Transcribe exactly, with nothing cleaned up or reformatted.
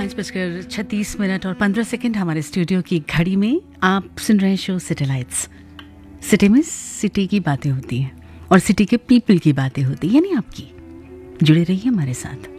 पाँच बजकर छत्तीस मिनट और पंद्रह सेकंड हमारे स्टूडियो की घड़ी में। आप सुन रहे हैं शो सिटी लाइट्स। सिटी में सिटी की बातें होती हैं और सिटी के पीपल की बातें होती हैं, यानी आपकी। जुड़े रहिए हमारे साथ।